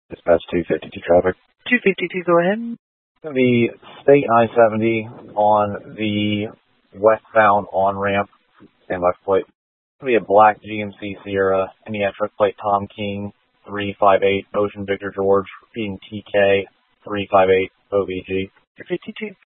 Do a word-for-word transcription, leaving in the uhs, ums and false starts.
Dispatch two fifty-two traffic. two fifty-two, go ahead. The State I seventy on the westbound on-ramp, standby for plate. It's going to be a black G M C Sierra, Indiana plate Tom King, three five eight, Ocean Victor George, being T K, three five eight, O V G. two fifty-two.